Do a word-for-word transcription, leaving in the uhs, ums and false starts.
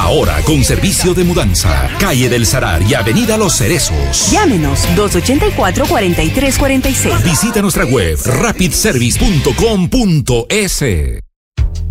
Ahora con servicio de mudanza. Calle del Salar y Avenida Los Cerezos. Llámenos dos ochenta y cuatro, cuarenta y tres cuarenta y seis. Visita nuestra web rapid service punto com punto es.